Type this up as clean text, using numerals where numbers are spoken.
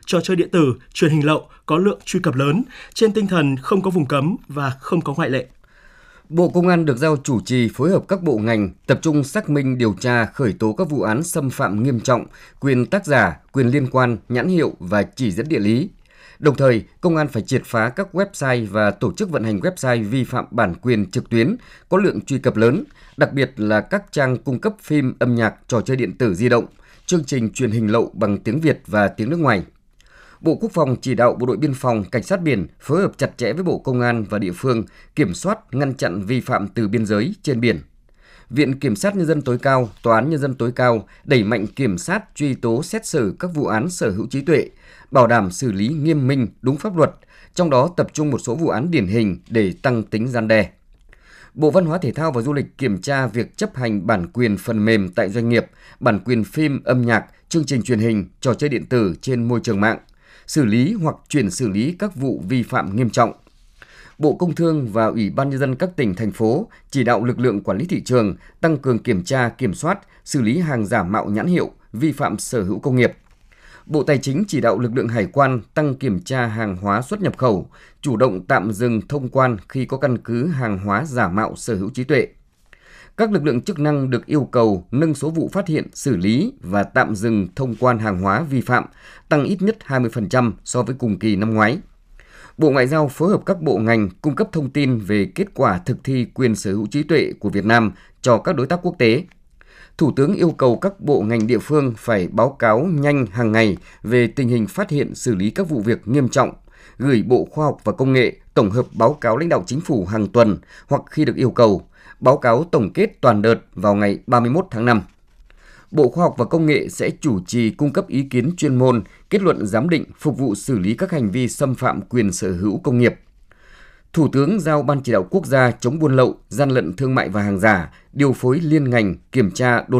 trò chơi điện tử, truyền hình lậu có lượng truy cập lớn, trên tinh thần không có vùng cấm và không có ngoại lệ. Bộ Công an được giao chủ trì phối hợp các bộ ngành tập trung xác minh điều tra khởi tố các vụ án xâm phạm nghiêm trọng quyền tác giả, quyền liên quan, nhãn hiệu và chỉ dẫn địa lý. Đồng thời, Công an phải triệt phá các website và tổ chức vận hành website vi phạm bản quyền trực tuyến có lượng truy cập lớn, đặc biệt là các trang cung cấp phim, âm nhạc, trò chơi điện tử di động, chương trình truyền hình lậu bằng tiếng Việt và tiếng nước ngoài. Bộ Quốc phòng chỉ đạo Bộ đội Biên phòng, Cảnh sát biển phối hợp chặt chẽ với Bộ Công an và địa phương kiểm soát, ngăn chặn vi phạm từ biên giới trên biển. Viện Kiểm sát Nhân dân tối cao, Tòa án Nhân dân tối cao đẩy mạnh kiểm sát, truy tố, xét xử các vụ án sở hữu trí tuệ, bảo đảm xử lý nghiêm minh, đúng pháp luật, trong đó tập trung một số vụ án điển hình để tăng tính răn đe. Bộ Văn hóa Thể thao và Du lịch kiểm tra việc chấp hành bản quyền phần mềm tại doanh nghiệp, bản quyền phim, âm nhạc, chương trình truyền hình, trò chơi điện tử trên môi trường mạng, xử lý hoặc chuyển xử lý các vụ vi phạm nghiêm trọng. Bộ Công Thương và Ủy ban Nhân dân các tỉnh, thành phố chỉ đạo lực lượng quản lý thị trường tăng cường kiểm tra, kiểm soát, xử lý hàng giả mạo nhãn hiệu, vi phạm sở hữu công nghiệp. Bộ Tài chính chỉ đạo lực lượng hải quan tăng kiểm tra hàng hóa xuất nhập khẩu, chủ động tạm dừng thông quan khi có căn cứ hàng hóa giả mạo sở hữu trí tuệ. Các lực lượng chức năng được yêu cầu nâng số vụ phát hiện, xử lý và tạm dừng thông quan hàng hóa vi phạm, tăng ít nhất 20% so với cùng kỳ năm ngoái. Bộ Ngoại giao phối hợp các bộ ngành cung cấp thông tin về kết quả thực thi quyền sở hữu trí tuệ của Việt Nam cho các đối tác quốc tế. Thủ tướng yêu cầu các bộ ngành địa phương phải báo cáo nhanh hàng ngày về tình hình phát hiện xử lý các vụ việc nghiêm trọng, gửi Bộ Khoa học và Công nghệ tổng hợp báo cáo lãnh đạo chính phủ hàng tuần hoặc khi được yêu cầu, báo cáo tổng kết toàn đợt vào ngày 31 tháng 5. Bộ Khoa học và Công nghệ sẽ chủ trì cung cấp ý kiến chuyên môn, kết luận giám định phục vụ xử lý các hành vi xâm phạm quyền sở hữu công nghiệp. Thủ tướng giao Ban Chỉ đạo Quốc gia chống buôn lậu, gian lận thương mại và hàng giả điều phối liên ngành kiểm tra